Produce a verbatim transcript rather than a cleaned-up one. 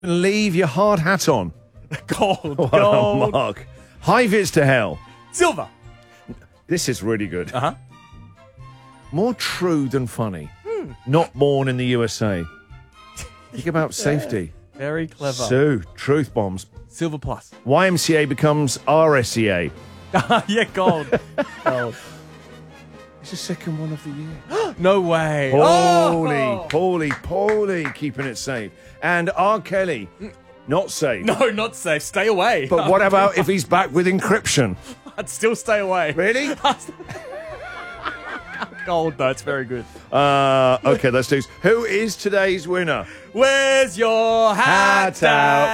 Leave your hard hat on. Gold. What Gold. a mark. High Vits to hell. Silver. This is really good. Uh-huh. More true than funny. Hmm. Not born in the U S A. Think about safety. Very clever. Sue. Truth bombs. Silver plus. Y M C A becomes R S E A. Yeah, gold. Gold. It's the second one of the year. No way. Holy, Oh! holy, holy, keeping it safe. And R. Kelly, not safe. No, not safe. Stay away. But what about if he's back with encryption? I'd still stay away. Really? Gold, though. It's very good. Uh, okay, let's do. Who is today's winner? Where's your hat, Hat out.